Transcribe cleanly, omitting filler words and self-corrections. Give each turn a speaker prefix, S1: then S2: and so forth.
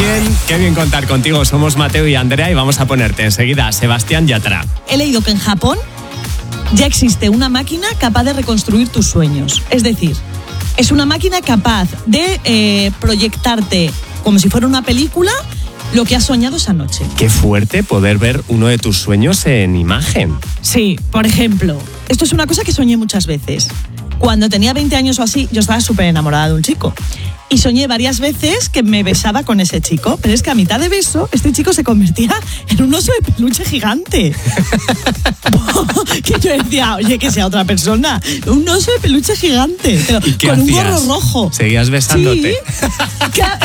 S1: Qué bien contar contigo. Somos Mateo y Andrea y vamos a ponerte enseguida a Sebastián Yatra.
S2: He leído que en Japón ya existe una máquina capaz de reconstruir tus sueños. Es decir, es una máquina capaz de proyectarte como si fuera una película lo que has soñado esa noche.
S1: Qué fuerte poder ver uno de tus sueños en imagen.
S2: Sí, por ejemplo, esto es una cosa que soñé muchas veces. Cuando tenía 20 años o así, yo estaba súper enamorada de un chico. Y soñé varias veces que me besaba con ese chico. Pero es que a mitad de beso, este chico se convertía en un oso de peluche gigante. Que yo decía, oye, que sea otra persona. Un oso de peluche gigante. Pero
S1: ¿Y qué
S2: con
S1: hacías?
S2: un gorro rojo.
S1: ¿Seguías besándote?
S2: Sí.